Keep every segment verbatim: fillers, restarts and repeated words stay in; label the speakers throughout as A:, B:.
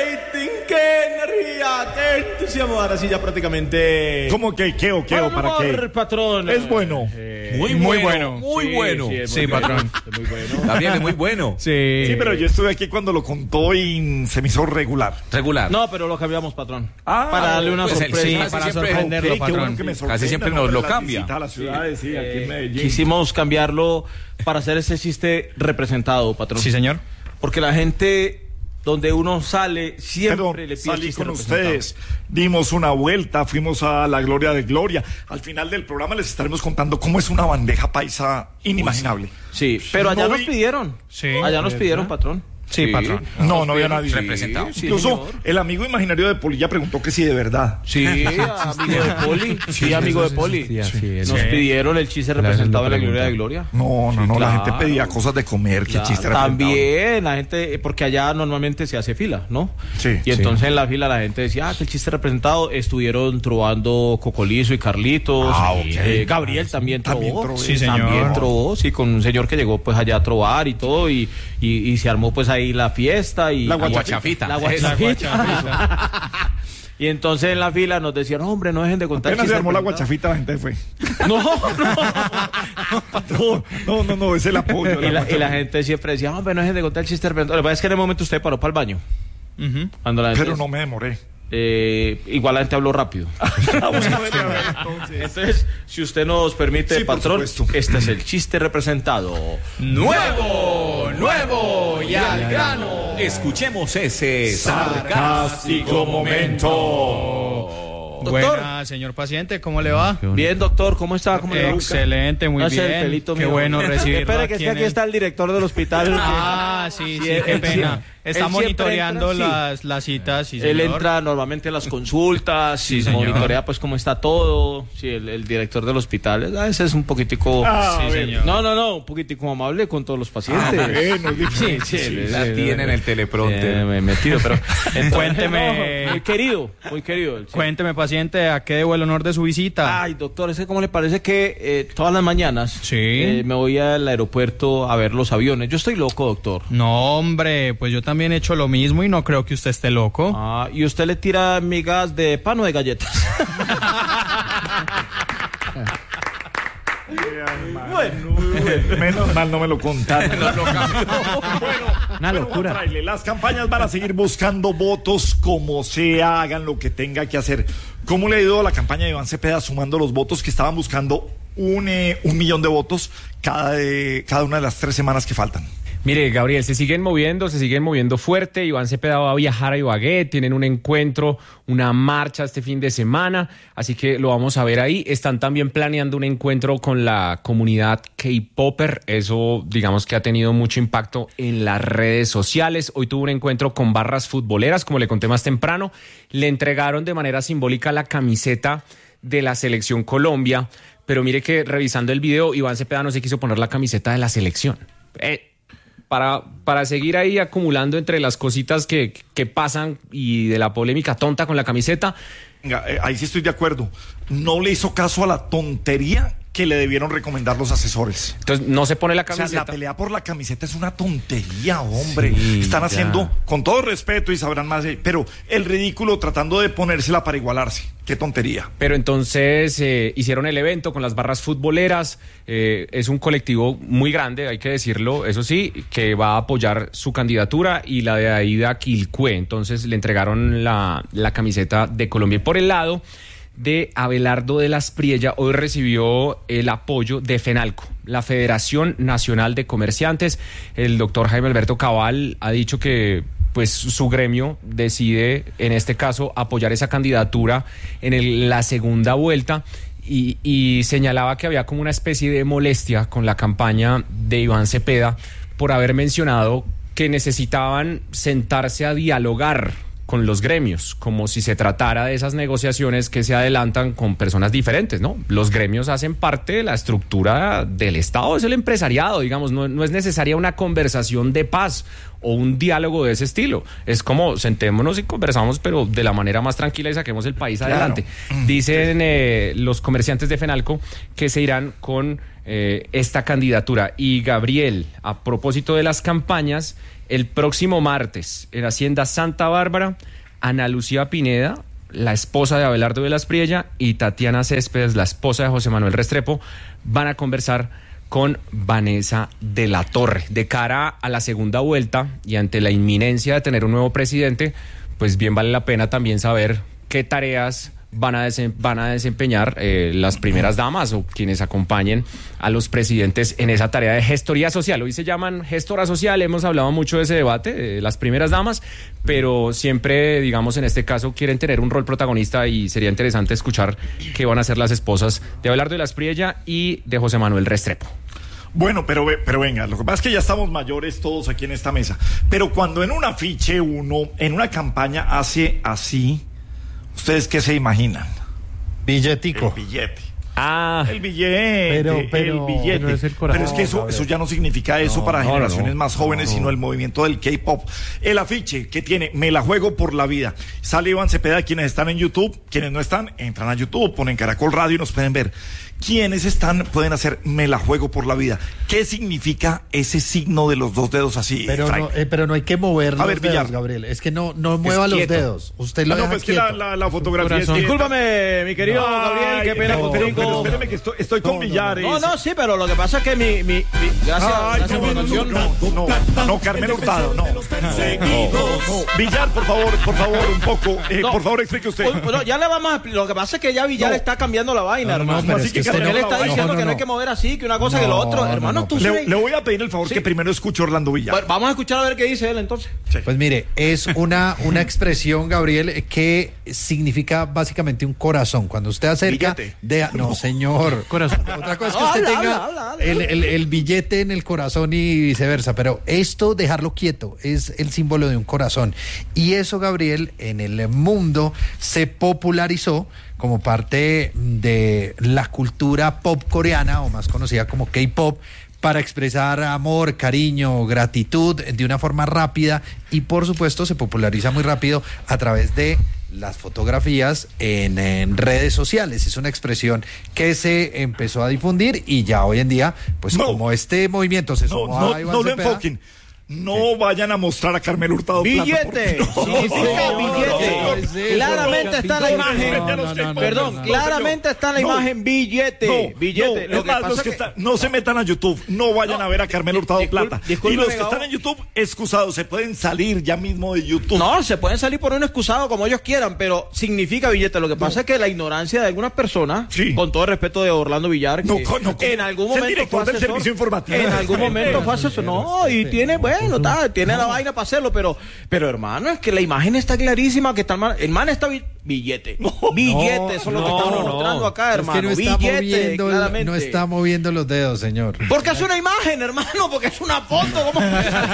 A: rating, qué energía, qué entusiasmo. Ahora sí ya prácticamente...
B: ¿Cómo que qué o qué o para qué?
A: Patrón.
B: Es bueno.
A: Eh,
C: Muy, muy bueno. Muy
A: sí,
C: bueno.
A: Sí, es
C: Sí,
A: muy bueno.
C: patrón.
A: Es muy bueno.
C: Gabriel es muy bueno.
A: Sí.
B: Sí, pero yo estuve aquí cuando lo contó y se me hizo regular.
C: Regular.
A: No, pero lo cambiamos, patrón.
B: Ah,
A: para darle una
C: pues el-
A: sorpresa.
C: sí,
A: para
C: para
A: sorprender.
C: sorprenderlo,
B: Ok, qué bueno
C: patrón.
B: que me
C: Casi
B: sorprenda,
C: siempre
B: ¿no?
C: nos lo
B: Las
C: cambia.
B: visitas a las ciudades, sí, aquí en Medellín.
A: Quisimos cambiarlo para hacer ese chiste representado, patrón.
D: Sí, señor.
A: Porque la gente, donde uno sale, siempre
B: Perdón,
A: le pide
B: salí
A: chiste
B: con
A: representado.
B: ustedes, dimos una vuelta, fuimos a la Gloria de Gloria. Al final del programa les estaremos contando cómo es una bandeja paisa inimaginable.
A: Sí, pero allá
B: No
A: nos
B: vi-
A: pidieron.
D: Sí.
A: Allá nos pidieron, patrón.
D: Sí, patrón.
B: No, no había nadie.
C: Representado.
A: Sí,
B: Incluso
A: señor.
B: el amigo imaginario de Polilla preguntó que si de verdad.
A: Sí, amigo de Poli. Sí, amigo de Poli.
E: Sí, sí,
A: Nos
D: sí.
A: pidieron el chiste
E: Claro,
A: representado en
E: lo
A: la Gloria de
E: preguntan.
A: Gloria.
B: No, no,
A: Sí,
B: no, la
A: claro.
B: gente pedía cosas de comer, que
A: Claro,
B: chiste representado.
A: también la gente, porque allá normalmente se hace fila, ¿no?
B: Sí.
A: Y entonces en la fila la gente decía, ah, que el chiste representado, estuvieron trovando Cocolizo y Carlitos.
B: Ah, ok.
A: Eh, Gabriel también trovó.
B: También trovó.
D: Sí, señor.
A: También trovó, sí, con un señor que llegó pues allá a trovar y todo, y, y, y se armó pues ahí la fiesta y...
C: La
A: y-
C: guachafita.
A: La
D: La
A: guachafita.
D: guachafita.
A: Y entonces en la fila nos decían, hombre, no dejen de contar
B: Apenas se
A: chistes
B: armó la
A: representados".
B: guachafita, la gente fue.
A: No, no.
B: No, no, no, no, es el apoyo.
A: Y la, y la
B: guachafita.
A: gente siempre decía, hombre, no dejen de contar el chiste representado. Lo que pasa es que en el momento usted paró para el baño.
D: Ujú.
A: Cuando la gente
B: Pero no me demoré.
A: eh, igual la gente habló rápido.
B: Vamos a ver, a ver, entonces.
A: Entonces, si usted nos permite,
B: Sí, por
A: patrón,
B: supuesto.
A: este es el chiste representado.
C: Nuevo, nuevo y al grano. Escuchemos ese sarcástico momento.
A: Doctor.
D: Buena, señor paciente, ¿cómo le va?
A: Bien, doctor, ¿cómo está? ¿Cómo le va?
D: Excelente, muy
A: Hace el
D: bien.
A: pelito
D: Qué
A: mío.
D: bueno recibirlo
A: Espere, que es
D: aquí
A: que
D: en
A: aquí
D: el-
A: está el director del hospital.
D: Ah, sí, sí,
A: él-
D: qué
A: él
D: pena.
A: siempre-
D: Está
A: él siempre
D: monitoreando
A: entra, sí.
D: las, las citas, sí,
A: Él
D: señor.
A: entra normalmente a las consultas
D: Sí,
A: y
D: señor.
A: monitorea pues cómo está todo. Sí, el, el director del hospital, a veces es un poquitico...
B: Ah,
D: Sí,
B: a ver.
D: señor.
A: No, no, no, un poquitico amable con todos los pacientes.
B: Bueno, es
A: Sí,
B: diferente.
A: sí,
B: Sí,
A: él-
C: La
A: él-
C: tiene en el
A: Eh,
C: teleprompter.
A: me he metido, pero... entonces,
D: Cuénteme.
A: no, muy querido, muy querido. sí.
D: Cuénteme, paciente, ¿a qué debo el honor de su visita?
A: Ay, doctor, ¿ese cómo le parece que eh, todas las mañanas
D: Sí.
A: eh, me voy al aeropuerto a ver los aviones? Yo estoy loco, doctor.
D: No, hombre, pues yo también he hecho lo mismo y no creo que usted esté loco.
A: Ah, ¿y usted le tira migas de pan o de galletas?
B: Menos mal no me lo contaron.
C: Nos lo cambió.
E: Una
B: Bueno,
E: locura.
B: Juan Fraile, las campañas van a seguir buscando votos como sea, hagan lo que tenga que hacer. ¿Cómo le ha ido a la campaña de Iván Cepeda sumando los votos que estaban buscando un, eh, un millón de votos cada, de, cada una de las tres semanas que faltan?
E: Mire, Gabriel, se siguen moviendo, se siguen moviendo fuerte. Iván Cepeda va a viajar a Ibagué, tienen un encuentro, una marcha este fin de semana, así que lo vamos a ver ahí. Están también planeando un encuentro con la comunidad K-Popper, eso digamos que ha tenido mucho impacto en las redes sociales. Hoy tuvo un encuentro con barras futboleras, como le conté más temprano. Le entregaron de manera simbólica la camiseta de la Selección Colombia, pero mire que revisando el video, Iván Cepeda no se quiso poner la camiseta de la selección. Eh, Para, para seguir ahí acumulando entre las cositas que, que pasan y de la polémica tonta con la camiseta.
B: Venga, eh, ahí sí estoy de acuerdo. No le hizo caso a la tontería que le debieron recomendar los asesores.
E: Entonces no se pone la
B: O sea,
E: camiseta.
B: la pelea por la camiseta es una tontería, hombre.
E: Sí,
B: Están
E: ya.
B: haciendo, con todo respeto y sabrán más, eh, pero el ridículo tratando de ponérsela para igualarse. Qué tontería.
E: Pero entonces eh, hicieron el evento con las barras futboleras. Eh, es un colectivo muy grande, hay que decirlo, eso sí, que va a apoyar su candidatura y la de Aida Quilcué. Entonces le entregaron la, la camiseta de Colombia. Y por el lado de Abelardo de las Priella, hoy recibió el apoyo de FENALCO, la Federación Nacional de Comerciantes. El doctor Jaime Alberto Cabal ha dicho que pues su gremio decide, en este caso, apoyar esa candidatura en el- la segunda vuelta y, y señalaba que había como una especie de molestia con la campaña de Iván Cepeda por haber mencionado que necesitaban sentarse a dialogar con los gremios, como si se tratara de esas negociaciones que se adelantan con personas diferentes, ¿no? Los gremios hacen parte de la estructura del Estado, es el empresariado, digamos, no, no es necesaria una conversación de paz o un diálogo de ese estilo. Es como sentémonos y conversamos, pero de la manera más tranquila y saquemos el país
B: Claro.
E: adelante. Dicen eh, los comerciantes de FENALCO que se irán con eh, esta candidatura. Y Gabriel, a propósito de las campañas, El próximo martes, en Hacienda Santa Bárbara, Ana Lucía Pineda, la esposa de Abelardo Velas Priella, y Tatiana Céspedes, la esposa de José Manuel Restrepo, van a conversar con Vanessa de la Torre. De cara a la segunda vuelta y ante la inminencia de tener un nuevo presidente, pues bien vale la pena también saber qué tareas van a, desem- van a desempeñar eh, las primeras damas o quienes acompañen a los presidentes en esa tarea de gestoría social. Hoy se llaman gestora social, hemos hablado mucho de ese debate, de las primeras damas, pero siempre, digamos, en este caso quieren tener un rol protagonista y sería interesante escuchar qué van a hacer las esposas de Abelardo Velas Priella y de José Manuel Restrepo.
B: Bueno, pero, pero venga, lo que pasa es que ya estamos mayores todos aquí en esta mesa, pero cuando en un afiche uno, en una campaña hace así, ¿ustedes qué se imaginan?
F: Billetico.
B: El billete.
E: Ah,
B: El billete,
F: Pero- pero-
B: el billete.
F: pero es el corazón.
B: Pero es que eso,
F: No,
B: eso ya no significa eso para
E: no,
B: generaciones
E: no,
B: más jóvenes, sino el movimiento del K-pop. El afiche que tiene Me la juego por la vida. Sale Iván Cepeda, quienes están en YouTube, quienes no están, entran a YouTube, ponen Caracol Radio y nos pueden ver. Quienes están, pueden hacer Me la juego por la vida. ¿Qué significa ese signo de los dos dedos así?
F: Pero
B: Frank?
F: no, eh, pero no hay que mover los
B: A ver,
F: dedos,
B: Villar.
F: Gabriel. Es que no, no mueva los
E: quieto.
F: dedos. Usted lo
B: Ah, no,
F: deja
B: pues que la,
F: quieto.
B: la, la fotografía es que-
A: Discúlpame, mi querido
B: Ay,
A: Gabriel, qué pena
B: no,
A: contigo.
B: pero, pero espéreme que estoy, estoy con
F: No, no, no.
B: Villares.
A: No, no, sí, pero lo que pasa es que mi... mi, mi- gracias,
B: Ay,
A: gracias
B: no,
A: por la
B: no,
A: canción.
B: no, no, no, Carmen Hurtado, no. No. Villar, por favor, por favor, un poco. Eh,
A: No.
B: por favor, explique usted.
A: Uy, no, ya le vamos a explicar. Lo que pasa es que ya Villar
B: No.
A: está cambiando la vaina,
F: No, no,
A: hermano.
F: no, pero
B: Así
F: es
B: que
F: que usted
B: Carmen
A: Él
F: no-
A: está
B: no,
A: diciendo
F: no,
A: que no
F: no.
A: hay que mover así, que una cosa que lo
F: No,
A: otro.
F: no,
A: Hermano,
F: no.
A: tú
B: Le,
A: sabes-
B: le voy a pedir el favor
A: Sí.
B: que primero escuche Orlando Villar.
A: Bueno, vamos a escuchar a ver qué dice él entonces.
F: Pues mire, es una, una expresión, Gabriel, que significa básicamente un corazón. Cuando usted acerca
B: Billete.
F: de... No, señor. Corazón. Otra cosa es que
A: No,
F: usted
A: habla,
F: tenga
A: habla, habla, habla.
F: El, el- el billete en el corazón y viceversa. Pero esto, dejarlo quieto, es el símbolo de un corazón. Y eso, Gabriel, en el mundo se popularizó como parte de la cultura pop coreana, o más conocida como K-pop, para expresar amor, cariño, gratitud de una forma rápida, y por supuesto se populariza muy rápido a través de las fotografías en, en redes sociales. Es una expresión que se empezó a difundir y ya hoy en día, pues
B: No.
F: como este movimiento se
B: No,
F: sumó
B: no,
F: a Iván
B: no lo
F: Cepeda,
B: enfoquen. No vayan a mostrar a Carmel Hurtado plata,
A: Billete,
B: porque-
A: significa
B: No,
A: billete.
B: no, no,
A: Claramente
B: no,
A: está en la
B: no,
A: imagen.
B: no, no, no, no, no,
A: Perdón,
B: no,
A: claramente está en la
B: no,
A: imagen billete.
B: No,
A: billete.
B: no,
A: Lo
B: es
A: que
B: más,
A: pasa
B: los
A: es
B: que
A: que-
B: están- no se metan a YouTube, no vayan
A: No,
B: a ver a Carmel
A: di-
B: Hurtado
A: discul-
B: plata.
A: discúlpeme,
B: Y los que
A: Gabo.
B: están en YouTube, excusados, se pueden salir ya mismo de YouTube.
A: No, se pueden salir por un excusado como ellos quieran, pero significa billete. Lo que pasa es que la ignorancia de algunas personas,
B: Sí.
A: con todo el respeto de Orlando Villar, que
B: No, co- no,
A: en algún
B: es el
A: momento
B: director
A: fue
B: del
A: asesor,
B: servicio informativo.
A: en algún momento fue asesor, no, y tiene, bueno, está, tiene la vaina para hacerlo, pero, pero hermano, es que la imagen está clarísima, que está el man, el man está bi- billete, billete, eso es lo que
E: no,
A: estamos
E: no.
A: mostrando acá,
F: es
A: hermano,
F: que no está,
A: billete,
F: moviendo el-
A: claramente.
F: no está moviendo los dedos, señor.
A: Porque es una imagen, hermano, porque es una foto. ¿Cómo?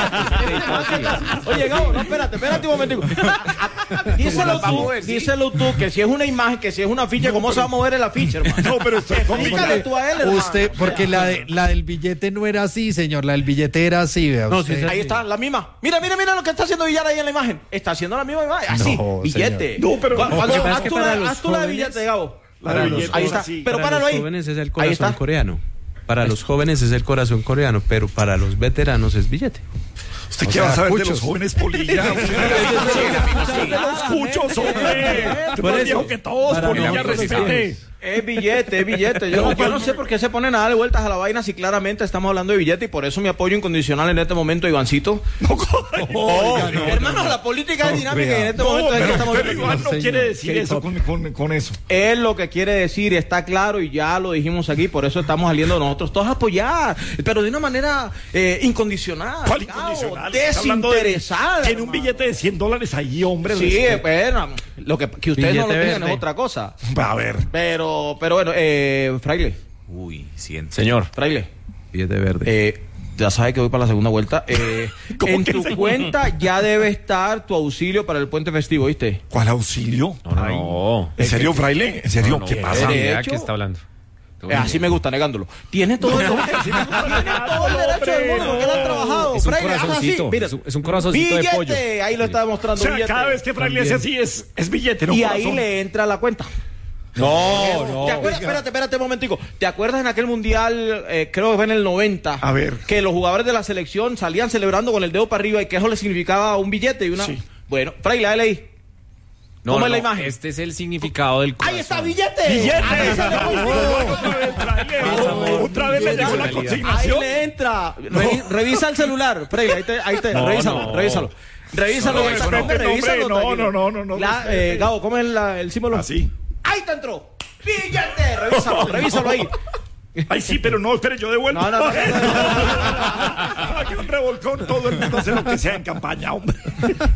A: Oye, Gabo, no, espérate, espérate un momentico. Díselo tú, díselo tú, que si es una imagen, que si es una ficha, ¿cómo se va a mover el afiche, hermano?
B: No, pero estoy con
A: Explícale
B: Villar.
A: tú a él, hermano.
F: Usted, porque la, de, la del billete no era así, señor. La del billete era así, vea usted.
A: Ahí está, la misma. Mira, mira, mira lo que está haciendo Villar ahí en la imagen. Está haciendo la misma imagen. Así,
F: No,
A: billete.
B: señor. No, pero-
A: Cu-
B: no,
A: cuando-
B: lo que pasa
A: haz
G: es que
A: tú
G: para
A: la-
G: los
A: haz tú la de
G: jóvenes-
A: billete, Gabo.
B: La de billete
A: Ahí
B: es
A: está.
B: así.
A: Pero
G: para
A: páralo
G: los
A: ahí.
G: jóvenes es el
A: Ahí
G: corazón
A: está.
G: coreano. Para los jóvenes es el corazón coreano, pero para los veteranos es billete.
B: ¿Usted
F: O
B: qué
F: sea,
B: va a saber de
F: cuchos.
B: los jóvenes polilla? Usted de los cuchos, hombre. Tú más viejo que todos,
G: Para
B: polilla,
G: nosotros
B: respete.
A: Es billete, es billete. Yo no, yo no sé por qué se ponen a darle vueltas a la vaina si claramente estamos hablando de billete, y por eso mi apoyo incondicional en este momento, Ivancito. Oh, hermano, la política es dinámica y en este
B: No,
A: momento es que
B: pero,
A: estamos
B: pero Iván no
F: señor.
B: quiere decir eso con, con, con eso.
A: Es lo que quiere decir, está claro, y ya lo dijimos aquí, por eso estamos saliendo nosotros todos a apoyar, pero de una manera eh, incondicional.
B: ¿Cuál
A: Gabo,
B: incondicional? Está hablando de-
A: desinteresada.
B: Tiene un
A: hermano.
B: billete de cien dólares ahí, hombre.
A: Sí,
B: respete.
A: bueno, lo que, que ustedes no lo
G: Billete
A: tengan
G: verde.
A: es otra cosa.
B: A ver.
A: Pero, pero bueno, eh, Fraile,
C: Uy, siento.
E: Señor.
A: Fraile.
G: Billete verde.
A: Eh, ya sabes que voy para la segunda vuelta. Eh,
B: ¿Cómo
A: en
B: que
A: tu
B: segunda?
A: cuenta ya debe estar tu auxilio para el puente festivo, ¿viste?
B: ¿Cuál auxilio?
E: No, no, no.
B: ¿En serio, fraile? ¿En serio? ¿Qué
E: No,
B: pasa?
E: ni
A: De
E: idea
A: hecho-
E: qué está hablando.
A: Eh, así me gusta, negándolo. Tiene todo el, tiene todo el derecho del mundo, porque él ha trabajado.
E: Es un
A: Fraile, haz así,
E: corazoncito,
A: mira.
E: es un- es un corazoncito de
A: Billete,
E: pollo.
A: ahí lo está
B: O
A: demostrando.
B: sea,
A: billete.
B: cada vez que fraile hace así es, es billete, no
A: y
B: corazón.
A: ahí le entra la cuenta.
C: No, no.
A: ¿Te acuerdas? Espérate, espérate un momentico. ¿Te acuerdas en aquel mundial, eh, creo que fue en el noventa?
B: A ver.
A: Que los jugadores de la selección salían celebrando con el dedo para arriba y que eso le significaba un billete y una...
B: Sí.
A: Bueno, Fraile, dale ahí.
E: No,
A: ¿Cómo
E: no,
A: es la imagen?
E: Este es el significado del corazón.
A: ¡Ahí está, billete!
B: ¡Billete!
A: Ahí se le fue.
B: Otra vez, tráele. Otra vez le llegó la
A: Ahí
B: consignación.
A: le entra. Revi- Revisa el celular, Fraile, ahí te, ahí te,
B: No,
A: revísalo,
B: no.
A: revísalo. Revísalo,
B: No, no,
A: exactamente,
B: respete,
A: revísalo.
B: hombre, no,
A: tranquilo.
B: no, no, no, no,
A: La,
B: respete.
A: eh, Gabo, ¿cómo es la- el símbolo?
B: Así.
A: ¡Ahí te entró! ¡Billete! Revísalo, revísalo ahí.
B: Ay, sí, pero no, espere, yo devuelvo.
A: No, no, no, no, no, no.
B: Aquí un revolcón, todo el mundo hace lo que sea en campaña, hombre.